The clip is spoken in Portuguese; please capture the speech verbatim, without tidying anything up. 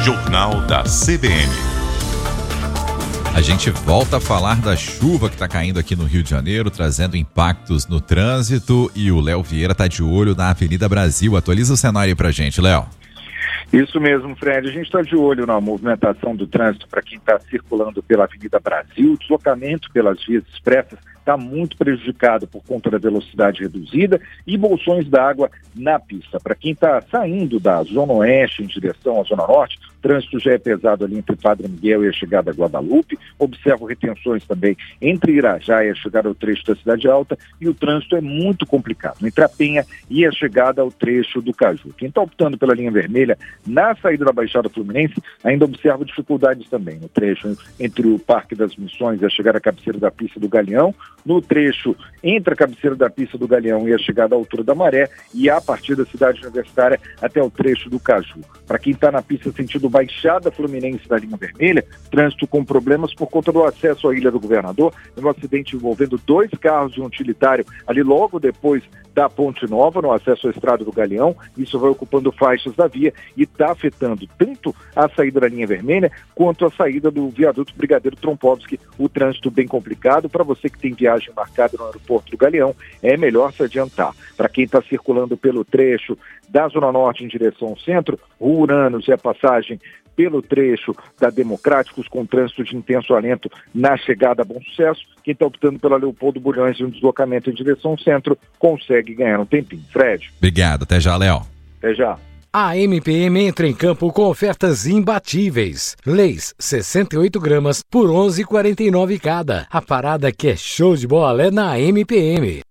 Jornal da C B N. A gente volta a falar da chuva que está caindo aqui no Rio de Janeiro, trazendo impactos no trânsito, e o Léo Vieira está de olho na Avenida Brasil. Atualiza o cenário aí pra gente, Léo. Isso mesmo, Fred. A gente está de olho na movimentação do trânsito para quem está circulando pela Avenida Brasil. O deslocamento pelas vias expressas está muito prejudicado por conta da velocidade reduzida e bolsões d'água na pista. Para quem está saindo da Zona Oeste em direção à Zona Norte, o trânsito já é pesado ali entre Padre Miguel e a chegada a Guadalupe. Observo retenções também entre Irajá e a chegada ao trecho da Cidade Alta, e o trânsito é muito complicado entre a Penha e a chegada ao trecho do Caju. Quem está optando pela linha vermelha na saída da Baixada Fluminense ainda observa dificuldades também no trecho entre o Parque das Missões e a chegada à cabeceira da pista do Galeão, no trecho entre a cabeceira da pista do Galeão e a chegada à altura da Maré, e a partir da cidade universitária até o trecho do Caju. Para quem está na pista sentido Baixada Fluminense da linha vermelha, trânsito com problemas por conta do acesso à Ilha do Governador, um acidente envolvendo dois carros de um utilitário ali logo depois da Ponte Nova, no acesso à Estrada do Galeão. Isso vai ocupando faixas da via e está afetando tanto a saída da linha vermelha quanto a saída do viaduto Brigadeiro Trompovski. O trânsito bem complicado. Para você que tem viagem marcada no aeroporto do Galeão, é melhor se adiantar. Para quem está circulando pelo trecho da Zona Norte em direção ao centro, Rua Uranos e a passagem pelo trecho da Democráticos, com trânsito de intenso alento na chegada a Bom Sucesso. Quem está optando pela Leopoldo Bulhões e um deslocamento em direção ao centro consegue ganhar um tempinho. Fred. Obrigado, até já, Léo. Até já. A M P M entra em campo com ofertas imbatíveis. Leis sessenta e oito gramas por onze reais e quarenta e nove centavos cada. A parada que é show de bola é na M P M.